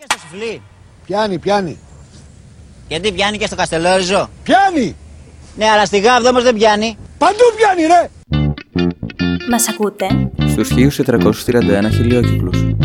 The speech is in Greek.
στο Σουφλί. Πιάνει. Γιατί πιάνει και στο Καστελόριζο. Πιάνει! Ναι, αλλά στη Γάβδο όμως δεν πιάνει. Παντού πιάνει ρε! Μας ακούτε? Στους 1431 χιλιόκυκλους.